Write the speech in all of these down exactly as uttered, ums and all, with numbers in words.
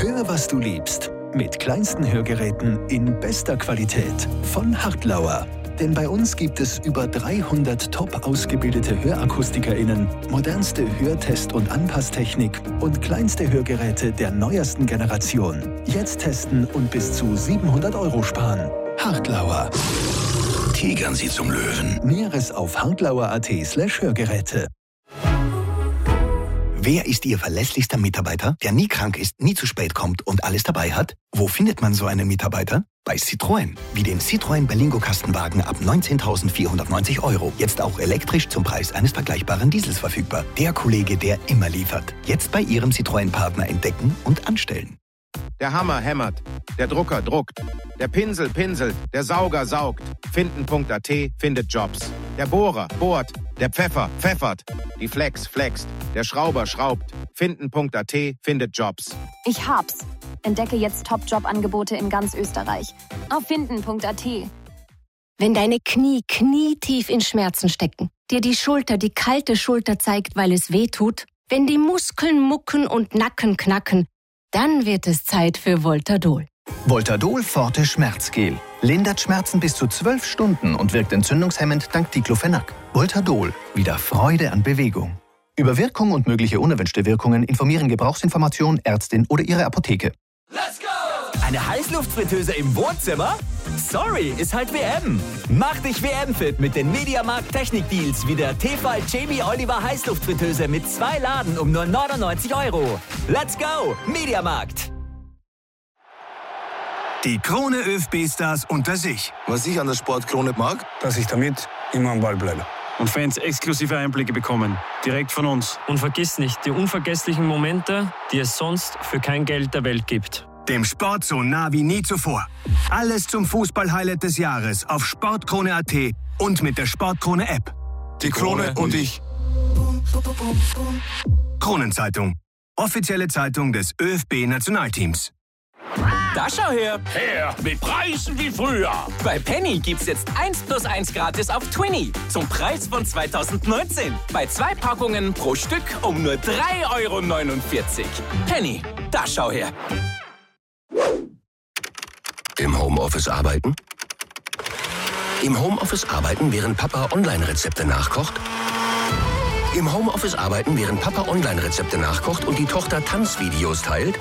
Hör, was du liebst. Mit kleinsten Hörgeräten in bester Qualität von Hartlauer. Denn bei uns gibt es über dreihundert top ausgebildete HörakustikerInnen, modernste Hörtest- und Anpasstechnik und kleinste Hörgeräte der neuesten Generation. Jetzt testen und bis zu siebenhundert Euro sparen. Hartlauer. Tigern Sie zum Löwen. Näheres auf hartlauer.at slash Hörgeräte. Wer ist Ihr verlässlichster Mitarbeiter, der nie krank ist, nie zu spät kommt und alles dabei hat? Wo findet man so einen Mitarbeiter? Bei Citroën. Wie den Citroën Berlingo Kastenwagen ab neunzehntausendvierhundertneunzig Euro. Jetzt auch elektrisch zum Preis eines vergleichbaren Diesels verfügbar. Der Kollege, der immer liefert. Jetzt bei Ihrem Citroën-Partner entdecken und anstellen. Der Hammer hämmert, der Drucker druckt, der Pinsel pinselt, der Sauger saugt. Finden.at findet Jobs. Der Bohrer bohrt, der Pfeffer pfeffert, die Flex flext, der Schrauber schraubt. Finden.at findet Jobs. Ich hab's. Entdecke jetzt Top-Job-Angebote in ganz Österreich. Auf Finden.at. Wenn deine Knie knietief in Schmerzen stecken, dir die Schulter die kalte Schulter zeigt, weil es weh tut, wenn die Muskeln mucken und Nacken knacken, dann wird es Zeit für Voltadol. Voltadol Forte Schmerzgel. Lindert Schmerzen bis zu zwölf Stunden und wirkt entzündungshemmend dank Diclofenac. Voltadol. Wieder Freude an Bewegung. Über Wirkung und mögliche unerwünschte Wirkungen informieren Gebrauchsinformation, Ärztin oder Ihre Apotheke. Let's go! Eine Heißluftfritteuse im Wohnzimmer? Sorry, ist halt W M. Mach dich W M-fit mit den Mediamarkt Technik-Deals wie der Tefal Jamie Oliver Heißluftfritteuse mit zwei Laden um nur neunundneunzig Euro. Let's go, Mediamarkt! Die Krone ÖFB-Stars unter sich. Was ich an der Sportkrone mag, dass ich damit immer am Ball bleibe. Und Fans exklusive Einblicke bekommen, direkt von uns. Und vergiss nicht die unvergesslichen Momente, die es sonst für kein Geld der Welt gibt. Dem Sport so nah wie nie zuvor. Alles zum Fußball-Highlight des Jahres auf sportkrone.at und mit der Sportkrone-App. Die Krone und ich. Kronenzeitung. Offizielle Zeitung des ÖFB-Nationalteams. Da schau her! Her, mit Preisen wie früher! Bei Penny gibt's jetzt eins plus eins gratis auf Twinny zum Preis von zweitausendneunzehn. Bei zwei Packungen pro Stück um nur drei Euro neunundvierzig. Penny, da schau her! Im Homeoffice arbeiten? Im Homeoffice arbeiten, während Papa Online-Rezepte nachkocht? Im Homeoffice arbeiten, während Papa Online-Rezepte nachkocht und die Tochter Tanzvideos teilt?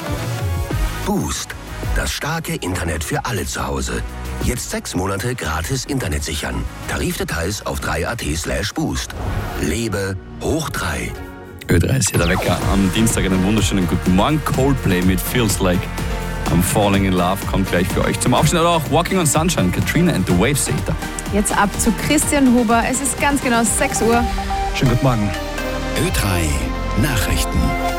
Boost. Das starke Internet für alle zu Hause. Jetzt sechs Monate gratis Internet sichern. Tarifdetails auf drei punkt at slash boost. Lebe hoch drei. Ö drei ist hier der Wecker. Am Dienstag einen wunderschönen guten Morgen. Coldplay mit Feels Like I'm Falling in Love kommt gleich für euch zum Aufstehen. Oder auch Walking on Sunshine, Katrina and the Waves Theater. Jetzt ab zu Christian Huber. Es ist ganz genau sechs Uhr. Schönen guten Morgen. Ö drei Nachrichten.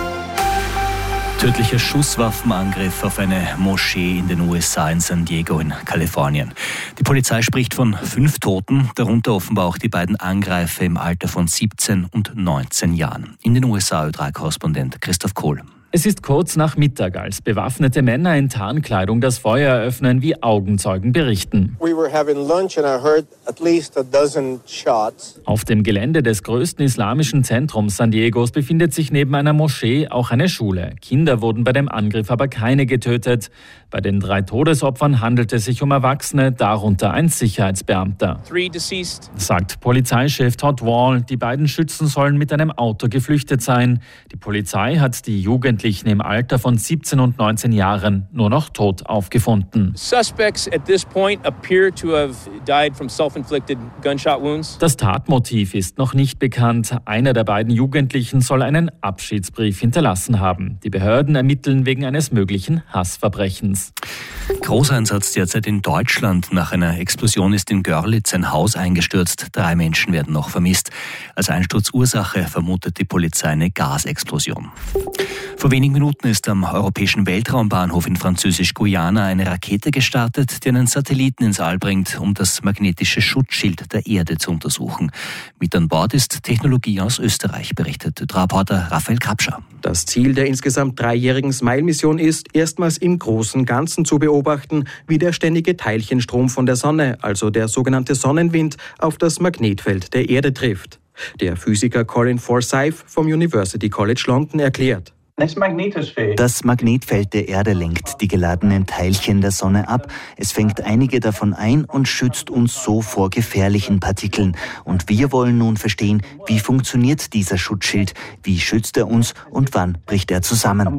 Tödlicher Schusswaffenangriff auf eine Moschee in den U S A in San Diego in Kalifornien. Die Polizei spricht von fünf Toten, darunter offenbar auch die beiden Angreifer im Alter von siebzehn und neunzehn Jahren. In den U S A Ö drei Korrespondent Christoph Kohl. Es ist kurz nach Mittag, als bewaffnete Männer in Tarnkleidung das Feuer eröffnen, wie Augenzeugen berichten. We were having lunch and I heard at least a dozen shots. Auf dem Gelände des größten islamischen Zentrums San Diegos befindet sich neben einer Moschee auch eine Schule. Kinder wurden bei dem Angriff aber keine getötet. Bei den drei Todesopfern handelt es sich um Erwachsene, darunter ein Sicherheitsbeamter. Three deceased. Sagt Polizeichef Todd Wall. Die beiden Schützen sollen mit einem Auto geflüchtet sein. Die Polizei hat die Jugendlichen im Alter von siebzehn und neunzehn Jahren nur noch tot aufgefunden. Suspects at this point appear to have died from self-inflicted gunshot wounds. Das Tatmotiv ist noch nicht bekannt. Einer der beiden Jugendlichen soll einen Abschiedsbrief hinterlassen haben. Die Behörden ermitteln wegen eines möglichen Hassverbrechens. Großeinsatz derzeit in Deutschland. Nach einer Explosion ist in Görlitz ein Haus eingestürzt. Drei Menschen werden noch vermisst. Als Einsturzursache vermutet die Polizei eine Gasexplosion. Vor wenigen Minuten ist am europäischen Weltraumbahnhof in Französisch-Guyana eine Rakete gestartet, die einen Satelliten ins All bringt, um das magnetische Schutzschild der Erde zu untersuchen. Mit an Bord ist Technologie aus Österreich, berichtet Reporter Raphael Kapscher. Das Ziel der insgesamt dreijährigen Smile-Mission ist, erstmals im großen Ganzen zu beobachten, wie der ständige Teilchenstrom von der Sonne, also der sogenannte Sonnenwind, auf das Magnetfeld der Erde trifft. Der Physiker Colin Forsyth vom University College London erklärt: Das Magnetfeld der Erde lenkt die geladenen Teilchen der Sonne ab. Es fängt einige davon ein und schützt uns so vor gefährlichen Partikeln. Und wir wollen nun verstehen, wie funktioniert dieser Schutzschild, wie schützt er uns und wann bricht er zusammen.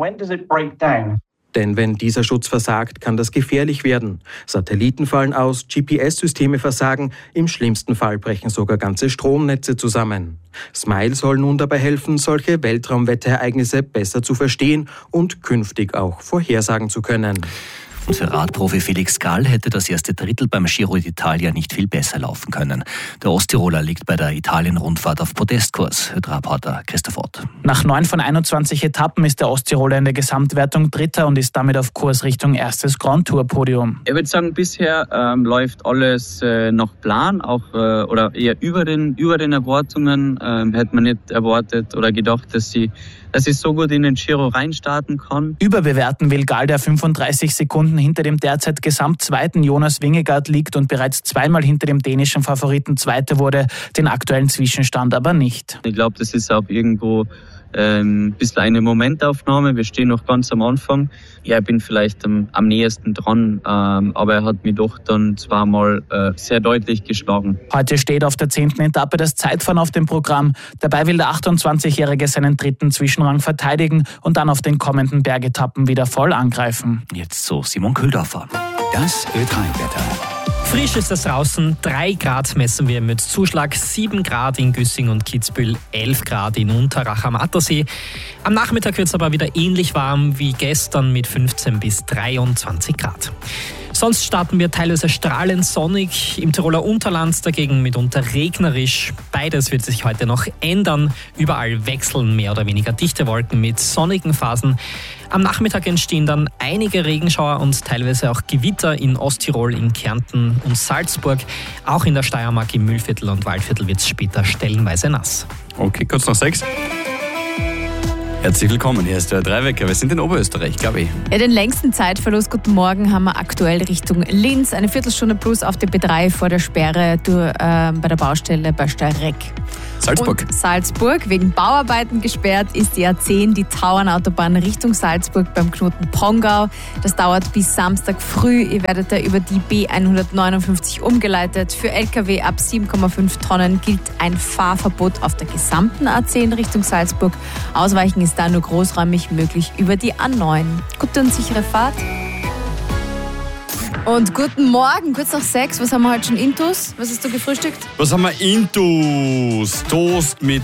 Denn wenn dieser Schutz versagt, kann das gefährlich werden. Satelliten fallen aus, G P S-Systeme versagen, im schlimmsten Fall brechen sogar ganze Stromnetze zusammen. Smile soll nun dabei helfen, solche Weltraumwetterereignisse besser zu verstehen und künftig auch vorhersagen zu können. Und für Radprofi Felix Gall hätte das erste Drittel beim Giro d'Italia nicht viel besser laufen können. Der Osttiroler liegt bei der Italien-Rundfahrt auf Podestkurs. Reporter Christoph Ott. Nach neun von einundzwanzig Etappen ist der Osttiroler in der Gesamtwertung Dritter und ist damit auf Kurs Richtung erstes Grand Tour-Podium. Ich würde sagen, bisher ähm, läuft alles äh, nach Plan, auch äh, oder eher über den, über den Erwartungen. Ähm, hätte man nicht erwartet oder gedacht, dass sie dass ich so gut in den Giro reinstarten kann. Überbewerten will Gall, der fünfunddreißig Sekunden hinter dem derzeit Gesamtzweiten Jonas Vingegaard liegt und bereits zweimal hinter dem dänischen Favoriten Zweiter wurde, den aktuellen Zwischenstand aber nicht. Ich glaube, das ist auch irgendwo ein ähm, bisschen eine Momentaufnahme. Wir stehen noch ganz am Anfang. Ja, ich bin vielleicht am, am nächsten dran, ähm, aber er hat mich doch dann zweimal äh, sehr deutlich geschlagen. Heute steht auf der zehnten Etappe das Zeitfahren auf dem Programm. Dabei will der achtundzwanzigjährige seinen dritten Zwischenrang verteidigen und dann auf den kommenden Bergetappen wieder voll angreifen. Jetzt so Simon Köhldorfer. Das Ö drei Wetter. Frisch ist es draußen, drei Grad messen wir mit Zuschlag, sieben Grad in Güssing und Kitzbühel, elf Grad in Unterrach am Attersee. Am Nachmittag wird es aber wieder ähnlich warm wie gestern mit fünfzehn bis dreiundzwanzig Grad. Sonst starten wir teilweise strahlend sonnig, im Tiroler Unterland dagegen mitunter regnerisch. Beides wird sich heute noch ändern. Überall wechseln mehr oder weniger dichte Wolken mit sonnigen Phasen. Am Nachmittag entstehen dann einige Regenschauer und teilweise auch Gewitter in Osttirol, in Kärnten und Salzburg. Auch in der Steiermark, im Mühlviertel und Waldviertel wird es später stellenweise nass. Okay, kurz nach sechs. Herzlich willkommen, hier ist der Dreiwecker. Wir sind in Oberösterreich, glaube ich. Ja, den längsten Zeitverlust, guten Morgen, haben wir aktuell Richtung Linz. Eine Viertelstunde plus auf der B drei vor der Sperre durch, äh, bei der Baustelle bei Steyrek. Salzburg. Und Salzburg, wegen Bauarbeiten gesperrt, ist die A zehn, die Tauernautobahn Richtung Salzburg beim Knoten Pongau. Das dauert bis Samstag früh. Ihr werdet da über die B hundertneunundfünfzig umgeleitet. Für L K W ab sieben Komma fünf Tonnen gilt ein Fahrverbot auf der gesamten A zehn Richtung Salzburg. Ausweichen ist da nur großräumig möglich über die A neun. Gute und sichere Fahrt. Und guten Morgen, kurz nach sechs. Was haben wir heute schon intus? Was hast du gefrühstückt? Was haben wir intus? Toast mit